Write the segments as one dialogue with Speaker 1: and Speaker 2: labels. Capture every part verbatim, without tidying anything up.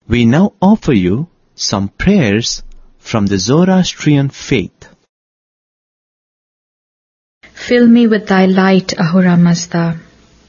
Speaker 1: we now offer you some prayers from the Zoroastrian faith.
Speaker 2: Fill me with thy light, Ahura Mazda.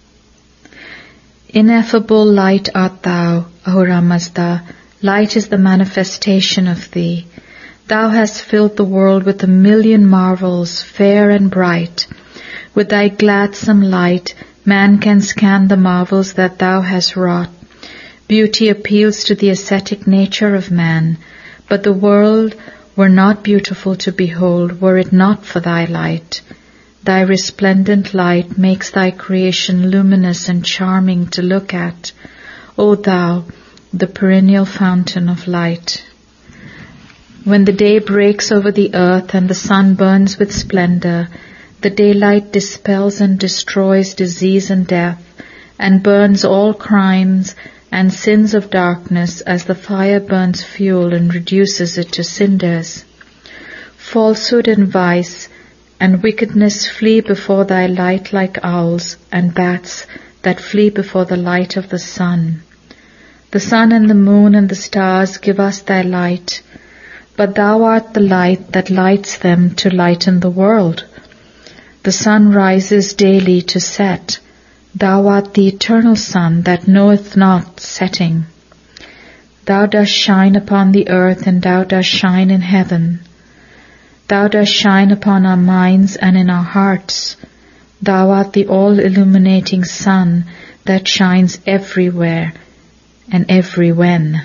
Speaker 2: Ineffable light art thou, Ahura Mazda. Light is the manifestation of thee. Thou hast filled the world with a million marvels, fair and bright. With thy gladsome light, man can scan the marvels that thou hast wrought. Beauty appeals to the ascetic nature of man, but the world were not beautiful to behold were it not for thy light. Thy resplendent light makes thy creation luminous and charming to look at, O thou, the perennial fountain of light. When the day breaks over the earth and the sun burns with splendor, the daylight dispels and destroys disease and death, and burns all crimes and sins of darkness as the fire burns fuel and reduces it to cinders. Falsehood and vice and wickedness flee before thy light like owls and bats that flee before the light of the sun. The sun and the moon and the stars give us thy light, but thou art the light that lights them to lighten the world. The sun rises daily to set. Thou art the eternal sun that knoweth not setting. Thou dost shine upon the earth, and thou dost shine in heaven. Thou dost shine upon our minds and in our hearts. Thou art the all-illuminating sun that shines everywhere and everywhen.